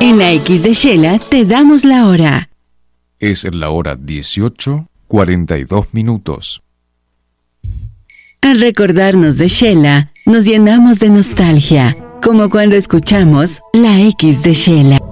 En la X de Shela te damos la hora. Es la hora 18:42. Al recordarnos de Shela, nos llenamos de nostalgia, como cuando escuchamos la X de Shela.